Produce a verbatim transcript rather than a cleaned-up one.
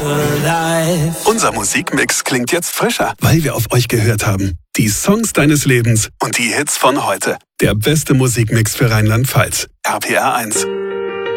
alive. Unser Musikmix klingt jetzt frischer, weil wir auf euch gehört haben. Die Songs deines Lebens und die Hits von heute. Der beste Musikmix für Rheinland-Pfalz. R P R eins.